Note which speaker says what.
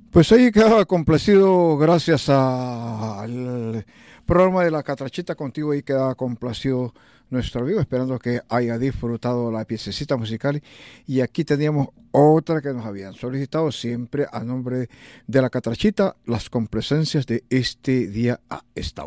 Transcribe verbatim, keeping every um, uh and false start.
Speaker 1: Pues ahí quedaba complacido gracias a- al programa de la Catrachita contigo, ahí quedaba complacido nuestro amigo, esperando que haya disfrutado la piececita musical. Y aquí teníamos otra que nos habían solicitado siempre a nombre de la Catrachita, las complacencias de este día a esta